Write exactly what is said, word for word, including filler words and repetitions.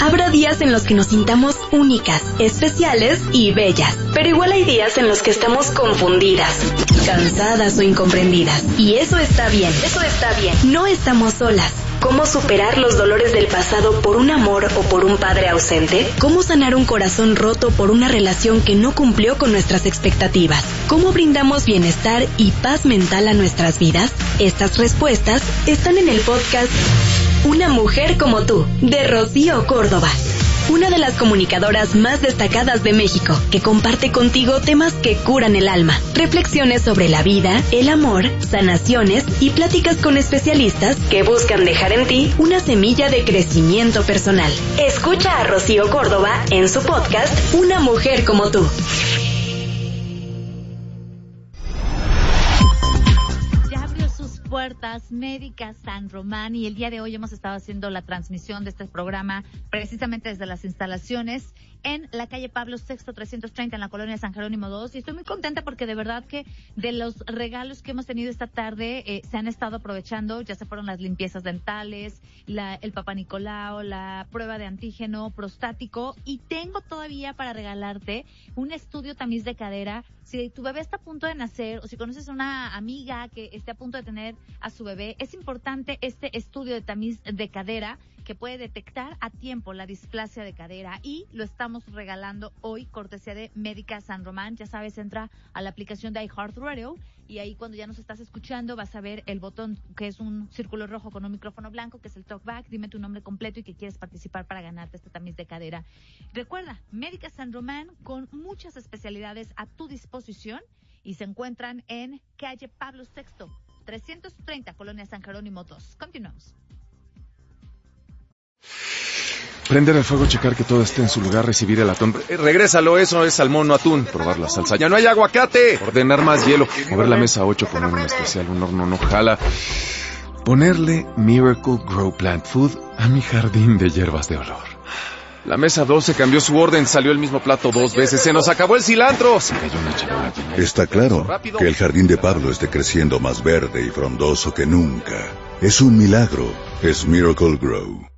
Habrá días en los que nos sintamos únicas, especiales y bellas. Pero igual hay días en los que estamos confundidas, cansadas o incomprendidas. Y eso está bien, eso está bien. No estamos solas. ¿Cómo superar los dolores del pasado por un amor o por un padre ausente? ¿Cómo sanar un corazón roto por una relación que no cumplió con nuestras expectativas? ¿Cómo brindamos bienestar y paz mental a nuestras vidas? Estas respuestas están en el podcast Una mujer como tú, de Rocío Córdoba. Una de las comunicadoras más destacadas de México, que comparte contigo temas que curan el alma, reflexiones sobre la vida, el amor, sanaciones y pláticas con especialistas que buscan dejar en ti una semilla de crecimiento personal. Escucha a Rocío Córdoba en su podcast Una mujer como tú. Puertas Médicas San Román, y el día de hoy hemos estado haciendo la transmisión de este programa precisamente desde las instalaciones en la calle Pablo sexto trescientos treinta en la colonia San Jerónimo dos, y estoy muy contenta porque de verdad que de los regalos que hemos tenido esta tarde eh, se han estado aprovechando. Ya se fueron las limpiezas dentales, la, el Papá Nicolau, la prueba de antígeno prostático, y tengo todavía para regalarte un estudio tamiz de cadera. Si tu bebé está a punto de nacer o si conoces a una amiga que esté a punto de tener a su bebé, es importante este estudio de tamiz de cadera que puede detectar a tiempo la displasia de cadera, y lo estamos regalando hoy cortesía de Médica San Román. Ya sabes, entra a la aplicación de iHeartRadio y ahí cuando ya nos estás escuchando vas a ver el botón que es un círculo rojo con un micrófono blanco, que es el talkback. Dime tu nombre completo y que quieres participar para ganarte este tamiz de cadera. Recuerda, Médica San Román, con muchas especialidades a tu disposición, y se encuentran en calle Pablo sexto trescientos treinta, colonia San Jerónimo dos. Continuamos. Prender el fuego, checar que todo esté en su lugar, recibir el atún. Eh, regrésalo, eso es salmón, no atún. Probar la salsa. ¡Ya no hay aguacate! Ordenar más hielo. Mover la mesa ocho con un especial, un horno no jala. Ponerle Miracle Grow Plant Food a mi jardín de hierbas de olor. La mesa doce cambió su orden, salió el mismo plato dos veces. ¡Se nos acabó el cilantro! Se cayó una charola. Está claro que el jardín de Pablo esté creciendo más verde y frondoso que nunca. Es un milagro. Es Miracle Grow.